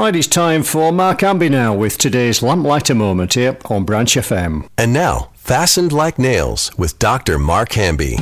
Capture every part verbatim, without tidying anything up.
Right, it's time for Mark Amby now with today's Lamplighter Moment here on Branch F M. And now, Fastened Like Nails with Doctor Mark Hamby.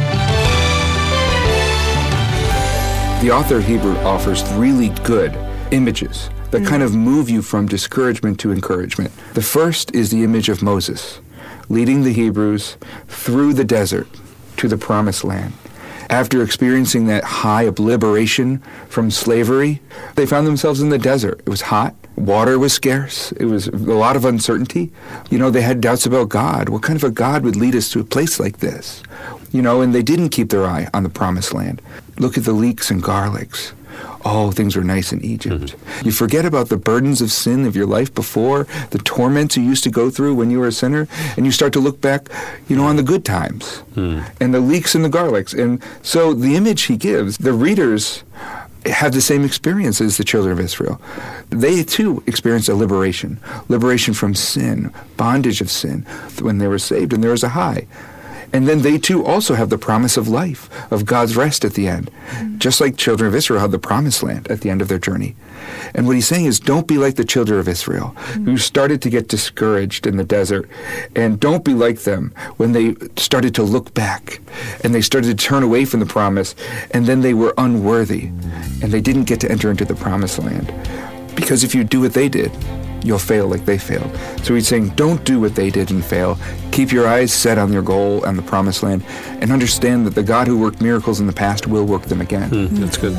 The author of Hebrew offers really good images that mm. kind of move you from discouragement to encouragement. The first is the image of Moses leading the Hebrews through the desert to the Promised Land. After experiencing that high of liberation from slavery, they found themselves in the desert. It was hot. Water was scarce. It was a lot of uncertainty. You know, they had doubts about God. What kind of a God would lead us to a place like this? You know, and they didn't keep their eye on the Promised Land. Look at the leeks and garlics. Oh, things were nice in Egypt. Mm-hmm. You forget about the burdens of sin of your life before, the torments you used to go through when you were a sinner, and you start to look back, you know, on the good times, mm. and the leeks and the garlics. And so the image he gives, the readers have the same experience as the children of Israel. They, too, experienced a liberation, liberation from sin, bondage of sin, when they were saved, and there was a high. And then they, too, also have the promise of life, of God's rest at the end, mm-hmm. just like children of Israel had the promised land at the end of their journey. And what he's saying is, don't be like the children of Israel, mm-hmm. who started to get discouraged in the desert, and don't be like them when they started to look back, and they started to turn away from the promise, and then they were unworthy, and they didn't get to enter into the promised land. Because if you do what they did, you'll fail like they failed. So he's saying, don't do what they did and fail. Keep your eyes set on your goal and the promised land, and understand that the God who worked miracles in the past will work them again. Mm, that's good.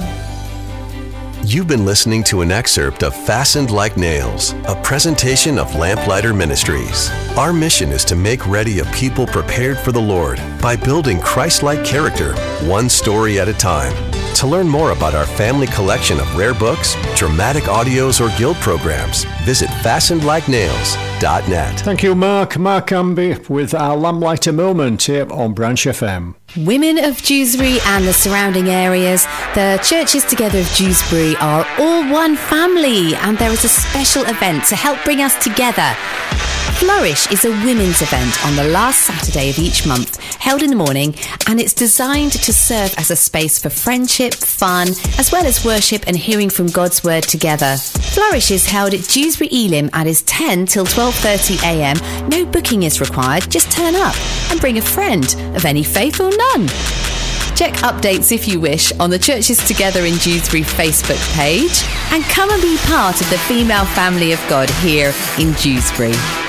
You've been listening to an excerpt of Fastened Like Nails, a presentation of Lamplighter Ministries. Our mission is to make ready a people prepared for the Lord by building Christ-like character, one story at a time. To learn more about our family collection of rare books, dramatic audios, or guild programs, visit fastened like nails dot net. Thank you, Mark. Mark Amby with our Lamplighter Moment here on Branch F M. Women of Dewsbury and the surrounding areas, the Churches Together of Dewsbury are all one family, and there is a special event to help bring us together. Flourish is a women's event on the last Saturday of each month, held in the morning, and it's designed to serve as a space for friendship, fun, as well as worship and hearing from God's Word together. Flourish is held at Dewsbury Elim and is ten till twelve thirty a m. No booking is required, just turn up and bring a friend of any faith or none. Check updates if you wish on the Churches Together in Dewsbury Facebook page, and come and be part of the female family of God here in Dewsbury.